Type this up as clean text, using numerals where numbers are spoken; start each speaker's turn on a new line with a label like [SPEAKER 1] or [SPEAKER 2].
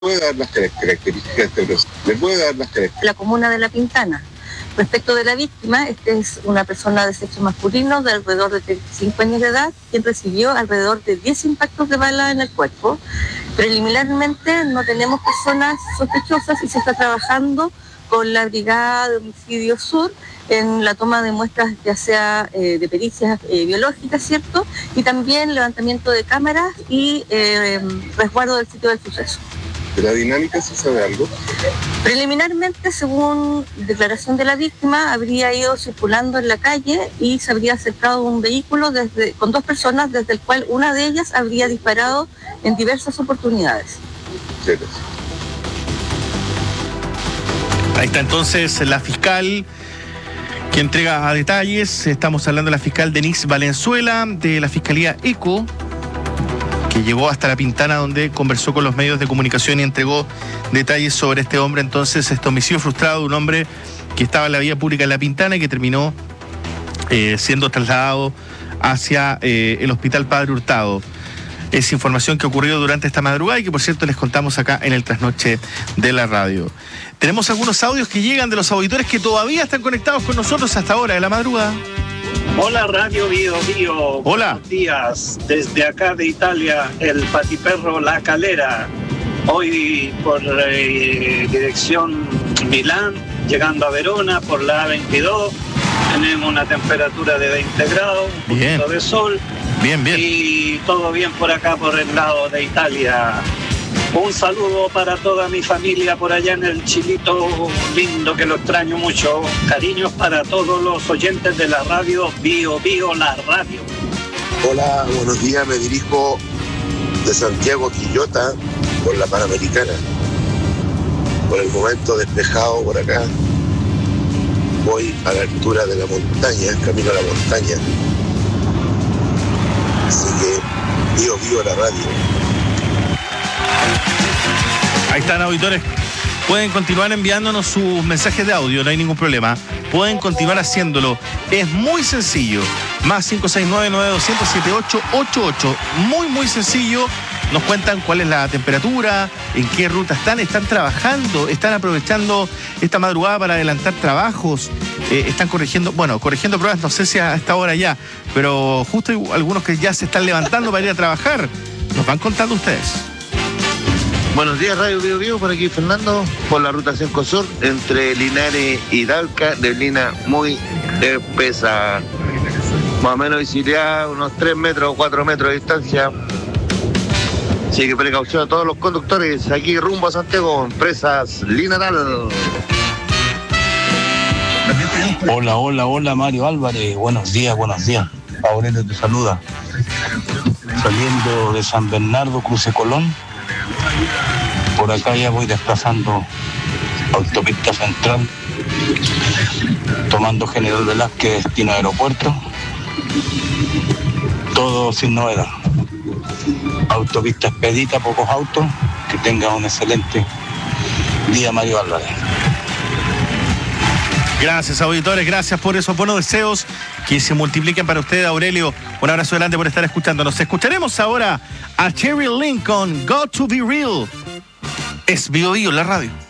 [SPEAKER 1] puede dar las características de este proceso. ¿Le puede dar las características?
[SPEAKER 2] La comuna de La Pintana. Respecto de la víctima, es una persona de sexo masculino de alrededor de 35 años de edad, quien recibió alrededor de 10 impactos de bala en el cuerpo. Preliminarmente no tenemos personas sospechosas y se está trabajando con la Brigada de Homicidio Sur en la toma de muestras, ya sea de pericias biológicas, ¿cierto? Y también levantamiento de cámaras y resguardo del sitio del suceso.
[SPEAKER 1] ¿De la dinámica se sabe algo?
[SPEAKER 2] Preliminarmente, según declaración de la víctima, habría ido circulando en la calle y se habría acercado un vehículo con dos personas, desde el cual una de ellas habría disparado en diversas oportunidades.
[SPEAKER 1] Sí.
[SPEAKER 3] Ahí está entonces la fiscal que entrega detalles. Estamos hablando de la fiscal Denise Valenzuela, de la Fiscalía ECO, que llegó hasta La Pintana, donde conversó con los medios de comunicación y entregó detalles sobre este hombre. Entonces, este homicidio frustrado de un hombre que estaba en la vía pública en La Pintana y que terminó siendo trasladado hacia el Hospital Padre Hurtado. Es información que ocurrió durante esta madrugada y que, por cierto, les contamos acá en el Trasnoche de la Radio. Tenemos algunos audios que llegan de los auditores que todavía están conectados con nosotros hasta ahora de la madrugada.
[SPEAKER 4] Hola Radio Bio Bio.
[SPEAKER 3] Hola.
[SPEAKER 4] Buenos días. Desde acá de Italia, el patiperro La Calera. Hoy por dirección Milán, llegando a Verona por la A22. Tenemos una temperatura de 20 grados, un poquito de sol.
[SPEAKER 3] Bien.
[SPEAKER 4] Y todo bien por acá, por el lado de Italia. Un saludo para toda mi familia por allá en el Chilito lindo, que lo extraño mucho. Cariños para todos los oyentes de la radio Bio Bio, la radio.
[SPEAKER 5] Hola, buenos días. Me dirijo de Santiago a Quillota por la Panamericana. Por el momento despejado por acá. Voy a la altura de la montaña, camino a la montaña. Así que Bio Bio, la radio.
[SPEAKER 3] Ahí están, auditores. Pueden continuar enviándonos sus mensajes de audio, no hay ningún problema. Pueden continuar haciéndolo. Es muy sencillo. Más 569-9200-7888. Muy sencillo. Nos cuentan cuál es la temperatura, en qué ruta están. Están trabajando, están aprovechando esta madrugada para adelantar trabajos. Están corrigiendo pruebas, no sé si a esta hora ya, pero justo hay algunos que ya se están levantando para ir a trabajar. Nos van contando ustedes.
[SPEAKER 6] Buenos días, Radio Bio Bio, por aquí Fernando, por la ruta 5 Sur, entre Linares y Talca, neblina muy espesa. Más o menos visibilidad, unos 3 metros o 4 metros de distancia. Así que precaución a todos los conductores, aquí rumbo a Santiago, Empresas Linaral.
[SPEAKER 7] Hola, Mario Álvarez, buenos días. Aurelio te saluda. Saliendo de San Bernardo, Cruce Colón. Por acá ya voy desplazando autopista central, tomando General Velázquez destino aeropuerto. Todo sin novedad. Autopista expedita, pocos autos. Que tenga un excelente día, Mario Álvarez.
[SPEAKER 3] Gracias, auditores, gracias por esos buenos deseos que se multipliquen para ustedes, Aurelio. Un abrazo grande por estar escuchándonos. Escucharemos ahora a Cherry Lincoln, Got to Be Real. Es Bio Bio, la radio.